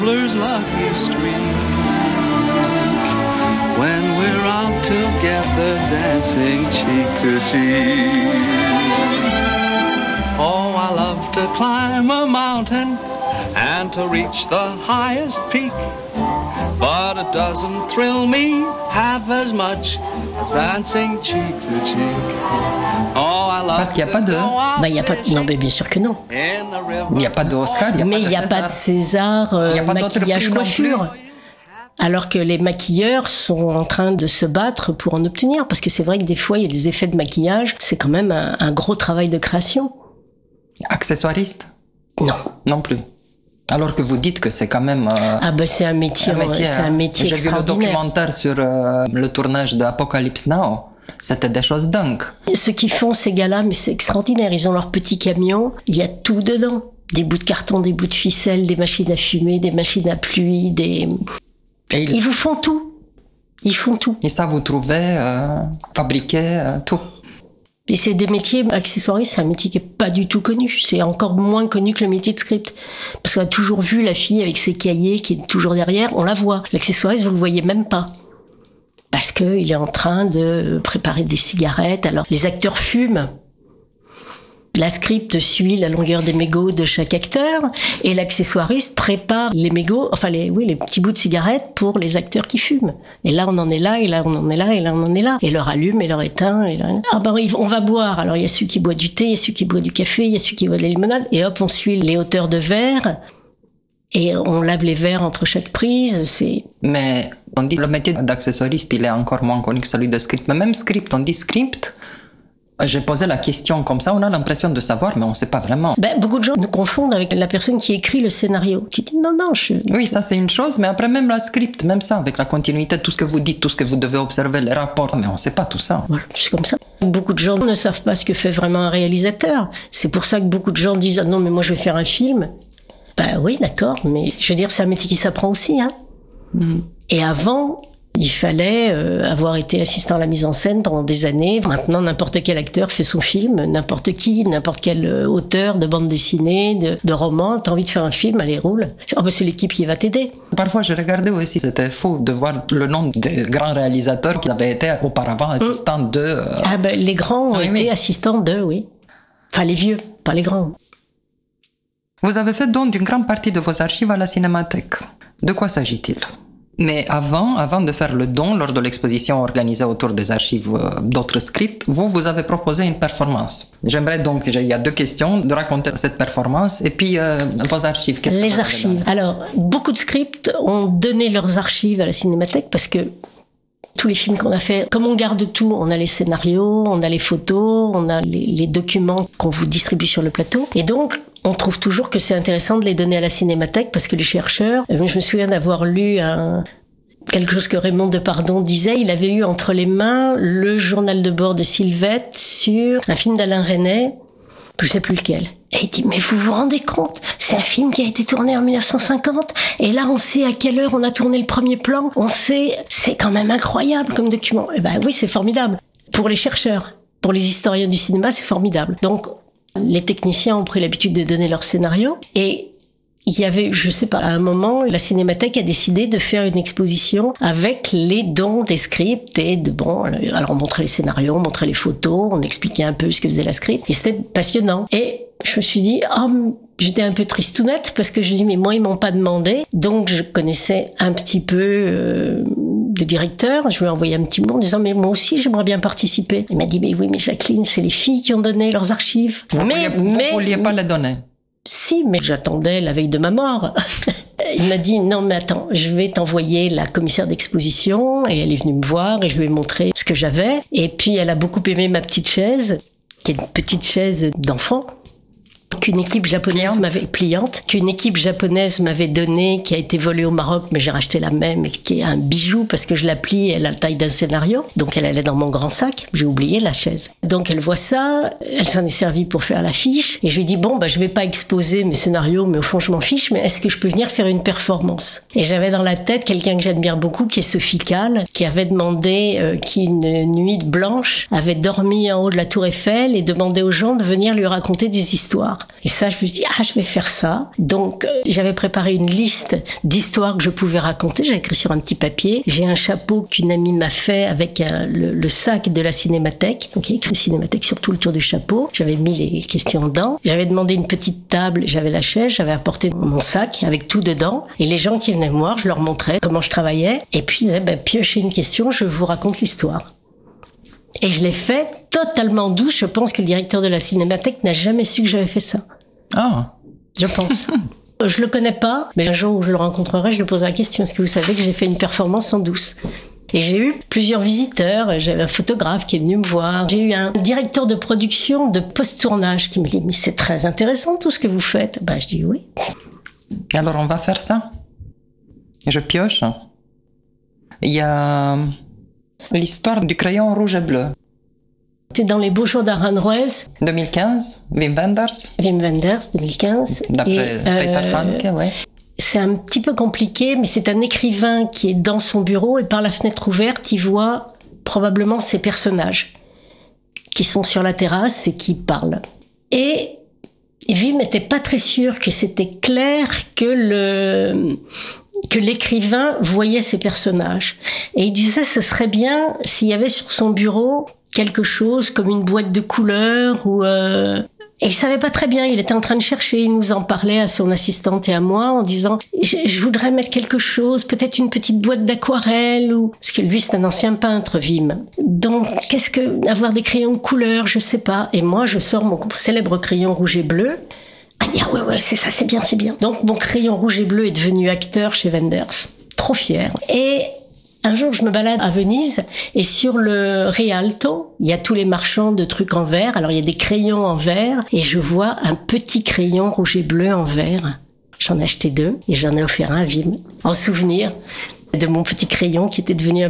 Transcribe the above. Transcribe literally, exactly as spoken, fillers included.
Blues lucky streak when we're out together dancing cheek to cheek. Oh, I love to climb a mountain and to reach the highest peak, but it doesn't thrill me half as much as dancing cheek to cheek. Oh, I love Parce qu'il n'y a pas de... Bah, il y a pas de... Non, mais bien sûr que non. Il n'y a pas d'Oscar, il n'y a mais pas de il n'y a pas de César, euh, il n'y a pas maquillage, d'autres prix non coiffure. Alors que les maquilleurs sont en train de se battre pour en obtenir. Parce que c'est vrai que des fois, il y a des effets de maquillage. C'est quand même un, un gros travail de création. Accessoiriste? Non. Non plus. Alors que vous dites que c'est quand même... Euh, ah ben c'est un métier, un métier, c'est un métier J'ai vu le documentaire sur euh, le tournage de Apocalypse Now. C'était des choses dingues. Ce qu'ils font, ces gars-là, mais c'est extraordinaire. Ils ont leur petit camion, il y a tout dedans. Des bouts de carton, des bouts de ficelle, des machines à fumer, des machines à pluie, des... Et ils... ils vous font tout. Ils font tout. Et ça, vous trouvez, euh, fabriquer euh, tout. Et c'est des métiers, accessoiristes, c'est un métier qui est pas du tout connu. C'est encore moins connu que le métier de script. Parce qu'on a toujours vu la fille avec ses cahiers qui est toujours derrière, on la voit. L'accessoiriste, vous le voyez même pas. Parce que il est en train de préparer des cigarettes. Alors, les acteurs fument. La script suit la longueur des mégots de chaque acteur et l'accessoiriste prépare les mégots, enfin les, oui, les petits bouts de cigarettes pour les acteurs qui fument. Et là, on en est là, et là, on en est là, et là, on en est là. Et leur allume, et leur éteint, et là... Ah ben, on va boire. Alors, il y a celui qui boit du thé, il y a celui qui boit du café, il y a celui qui boit de la limonade. Et hop, on suit les hauteurs de verre. Et on lave les verres entre chaque prise, c'est... Mais on dit le métier d'accessoiriste, il est encore moins connu que celui de script. Mais même script, on dit script... J'ai posé la question comme ça, on a l'impression de savoir, mais on ne sait pas vraiment. Ben, beaucoup de gens nous confondent avec la personne qui écrit le scénario. Qui dit non, non, je... Oui, ça c'est une chose, mais après même la script, même ça, avec la continuité, tout ce que vous dites, tout ce que vous devez observer, les rapports, mais on ne sait pas tout ça. Voilà, c'est comme ça. Beaucoup de gens ne savent pas ce que fait vraiment un réalisateur. C'est pour ça que beaucoup de gens disent ah, non, mais moi je vais faire un film. Ben oui, d'accord, mais je veux dire, c'est un métier qui s'apprend aussi. Hein. Mm. Et avant... il fallait euh, avoir été assistant à la mise en scène pendant des années. Maintenant, n'importe quel acteur fait son film, n'importe qui, n'importe quel euh, auteur de bande dessinée, de, de roman, t'as envie de faire un film, allez, roule. Oh, ben, c'est l'équipe qui va t'aider. Parfois, je regardais aussi, c'était fou de voir le nom des grands réalisateurs qui avaient été auparavant assistants mmh. de... Euh... Ah ben, les grands ont oui, été oui. assistants de, oui. Enfin, les vieux, pas les grands. Vous avez fait don d'une grande partie de vos archives à la Cinémathèque. De quoi s'agit-il ? Mais avant, avant de faire le don, lors de l'exposition organisée autour des archives euh, d'autres scripts, vous, vous avez proposé une performance. J'aimerais donc, il y a deux questions, de raconter cette performance et puis euh, vos archives. Qu'est-ce Les que archives. Alors, beaucoup de scripts ont donné leurs archives à la Cinémathèque parce que tous les films qu'on a fait, comme on garde tout, on a les scénarios, on a les photos, on a les, les documents qu'on vous distribue sur le plateau. Et donc, on trouve toujours que c'est intéressant de les donner à la Cinémathèque parce que les chercheurs, je me souviens d'avoir lu un, quelque chose que Raymond Depardon disait, il avait eu entre les mains le journal de bord de Sylvette sur un film d'Alain Resnais, je sais plus lequel. Et il dit, mais vous vous rendez compte, c'est un film qui a été tourné en dix-neuf cent cinquante, et là on sait à quelle heure on a tourné le premier plan, on sait, c'est quand même incroyable comme document. Eh ben oui, c'est formidable. Pour les chercheurs, pour les historiens du cinéma, c'est formidable. Donc, les techniciens ont pris l'habitude de donner leur scénario et il y avait, je sais pas, à un moment, la Cinémathèque a décidé de faire une exposition avec les dons des scripts et de bon, alors on montrait les scénarios, on montrait les photos, on expliquait un peu ce que faisait la script et c'était passionnant. Et je me suis dit, oh, j'étais un peu tristounette parce que je me dis, mais moi ils m'ont pas demandé, donc je connaissais un petit peu euh, le directeur, je lui ai envoyé un petit mot en disant, mais moi aussi j'aimerais bien participer. Il m'a dit, mais oui, mais Jacqueline, c'est les filles qui ont donné leurs archives. Vous mais, vouliez, mais, vous vouliez pas les donner? Si, mais j'attendais la veille de ma mort. Il m'a dit, non, mais attends, je vais t'envoyer la commissaire d'exposition. Et elle est venue me voir et je lui ai montré ce que j'avais. Et puis, elle a beaucoup aimé ma petite chaise, qui est une petite chaise d'enfant, qu'une équipe japonaise pliante. m'avait pliante, qu'une équipe japonaise m'avait donnée, qui a été volée au Maroc, mais j'ai racheté la même, et qui est un bijou parce que je la plie, elle a la taille d'un scénario, donc elle allait dans mon grand sac. J'ai oublié la chaise. Donc elle voit ça, elle s'en est servie pour faire l'affiche, et je lui dis bon bah je vais pas exposer mes scénarios, mais au fond je m'en fiche, mais est-ce que je peux venir faire une performance? Et j'avais dans la tête quelqu'un que j'admire beaucoup, qui est Sophie Calle, qui avait demandé euh, qui une nuit blanche avait dormi en haut de la Tour Eiffel et demandé aux gens de venir lui raconter des histoires. Et ça, je me suis dit, ah, je vais faire ça. Donc, euh, j'avais préparé une liste d'histoires que je pouvais raconter. J'ai écrit sur un petit papier. J'ai un chapeau qu'une amie m'a fait avec euh, le, le sac de la Cinémathèque. Donc, il y a écrit Cinémathèque sur tout le tour du chapeau. J'avais mis les questions dedans. J'avais demandé une petite table. J'avais la chaise. J'avais apporté mon sac avec tout dedans. Et les gens qui venaient me voir, je leur montrais comment je travaillais. Et puis, ils disaient, ben, piochez une question, je vous raconte l'histoire. Et je l'ai fait totalement douce. Je pense que le directeur de la Cinémathèque n'a jamais su que j'avais fait ça. Ah. Je pense. Je le connais pas, mais un jour où je le rencontrerai, je lui poserai la question. Est-ce que vous savez que j'ai fait une performance en douce? Et j'ai eu plusieurs visiteurs. J'avais un photographe qui est venu me voir. J'ai eu un directeur de production de post-tournage qui me dit « Mais c'est très intéressant tout ce que vous faites. » Ben, je dis oui. Alors, on va faire ça. Je pioche. Il y a l'histoire du crayon rouge et bleu. C'est dans Les Beaux Jours d'Aranjuez. deux mille quinze, Wim Wenders. Wim Wenders, deux mille quinze. D'après Et, Peter Handke, euh, ouais. C'est un petit peu compliqué, mais c'est un écrivain qui est dans son bureau et par la fenêtre ouverte, il voit probablement ses personnages qui sont sur la terrasse et qui parlent. Et Wim n'était pas très sûr que c'était clair que le... que l'écrivain voyait ses personnages. Et il disait ce serait bien s'il y avait sur son bureau quelque chose comme une boîte de couleurs ou... Euh... Et il savait pas très bien, il était en train de chercher, il nous en parlait à son assistante et à moi en disant je, je voudrais mettre quelque chose, peut-être une petite boîte d'aquarelle ou... Parce que lui c'est un ancien peintre, Wim. Donc qu'est-ce que... avoir des crayons de couleurs, je sais pas. Et moi je sors mon célèbre crayon rouge et bleu. Ah bien, ouais, ouais, c'est ça, c'est bien, c'est bien. Donc, mon crayon rouge et bleu est devenu acteur chez Wenders. Trop fier. Et un jour, je me balade à Venise et sur le Rialto, il y a tous les marchands de trucs en verre. Alors, il y a des crayons en verre et je vois un petit crayon rouge et bleu en verre. J'en ai acheté deux et j'en ai offert un à Wim en souvenir de mon petit crayon qui était devenu un